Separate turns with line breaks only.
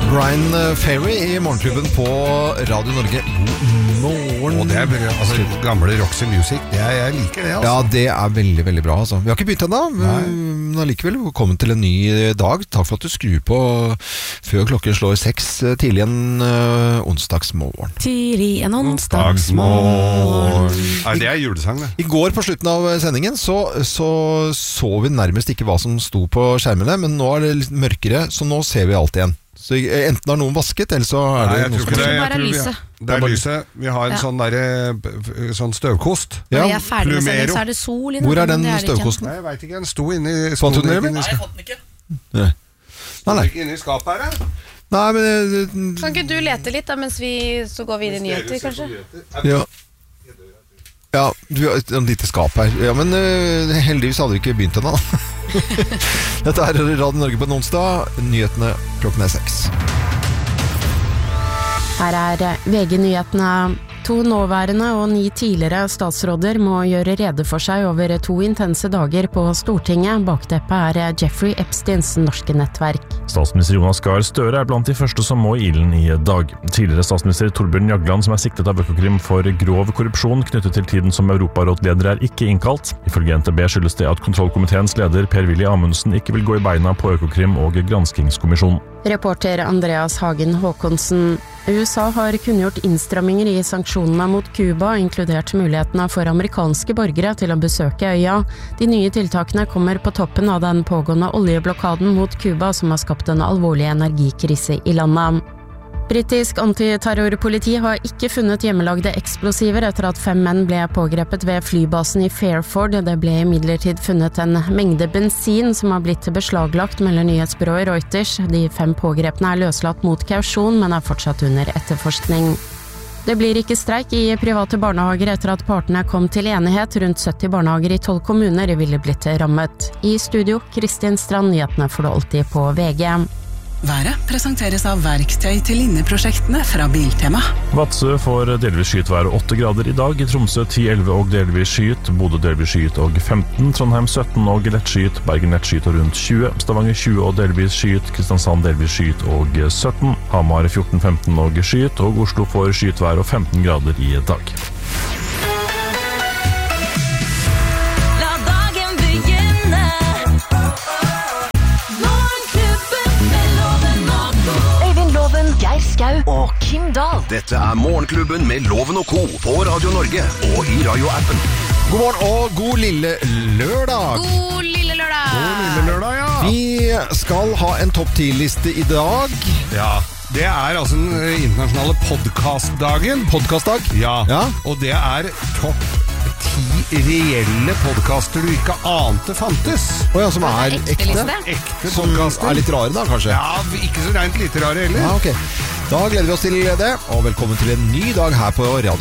Brian Ferry I Morgenklubben på Radio Norge. God morgen.
Og det altså, gamle Roxy Music, jeg liker det altså.
Ja, det veldig, veldig bra altså. Vi har ikke begynt ennå, men allikevel velkommen til en ny dag. Takk for at du skrur på før klokken slår 6 tidlig en onsdagsmorgen.
Tidlig en onsdagsmorgen.
Det julesang det.
I går på slutten av sendingen så vi nærmest ikke hva som sto på skjermene, men nå det litt mørkere, så nå ser vi alt igjen. Så enten har noen vasket, eller så det noe som
bare lyset.
Det lyset. Vi har en sånn støvkost.
Når jeg ferdig med sending, så det sol inne.
Hvor den støvkosten?
Nei, jeg vet ikke, den sto inne I
skapet.
Nei, jeg fant den ikke. Nei. Inne I skapet her,
Nei, men
kan ikke du lete litt da, mens så går vi inn I nyheter, kanskje?
Ja, du har et lite skap her. Ja, men heldigvis hadde vi ikke begynt ennå. Dette Radio Norge på en onsdag. Nyhetene klokken 6.
Her VG-nyhetene. 2 nåværende og 9 tidligere statsråder må gjøre rede for seg over 2 intense dager på Stortinget. Bakteppet Jeffrey Epsteins norske nettverk.
Statsminister Jonas Gahr Støre blant de første som må I ilden I dag. Tidligere statsminister Torbjørn Jagland, som siktet av Økokrim for grov korrupsjon knyttet til tiden som Europarådleder ikke innkalt. Ifølge NTB skyldes det at kontrollkomiteens leder Per-Willy Amundsen ikke vil gå I beina på Økokrim og granskingskommisjonen.
Reporter Andreas Hagen Håkonsen. USA har kunngjort innstramminger I sanksjonene mot Cuba, inkludert mulighetene for amerikanske borgere til å besøke øya. De nye tiltakene kommer på toppen av den pågående oljeblokaden mot Cuba, som har skapt en alvorlig energikrise I landet. Britisk antiterrorpoliti har ikke funnet hjemmelagde eksplosiver etter at 5 menn ble pågrepet ved flybasen I Fairford. Det ble imidlertid funnet en mengde bensin som har blitt beslaglagt, melder nyhetsbyrået Reuters. De 5 pågrepne løslatt mot kausjon, men fortsatt under etterforskning. Det blir ikke streik I private barnehager etter at partene kom til enighet. Rundt 70 barnehager I 12 kommuner ville blitt rammet. I studio, Kristin Strand, nyhetene får du alltid på VG.
Været presenteres av verktøy til linneprosjektene fra Biltema.
Vadsø får delvis skyet vær 8 grader I dag. I Tromsø 10-11 og delvis skyet. Bodø delvis skyet og 15. Trondheim 17 og lett skyet. Bergen lett skyet og rundt 20. Stavanger 20 og delvis skyet. Kristiansand delvis skyet og 17. Hamar 14-15 og skyet. Og Oslo får skyet vær og 15 grader I dag.
Geir Skau og Kim Dahl.
Dette Morgenklubben med Loven og Co. på Radio Norge og I radioappen.
God morgen og god lille lørdag.
God lille lørdag.
God lille lørdag, ja.
Vi skal ha en topp 10-liste I dag.
Ja, det altså den internasjonale podcastdagen.
Podcastdag?
Ja, og det topp 10 reelle podcaster du ikke ante fantes.
Som ekte?
Ekte
som
podcaster.
Litt rare da, kanskje?
Ja, ikke så rent lite rare heller.
Ja, ok. Da gleder vi oss til det, og velkommen til en ny dag her på Radio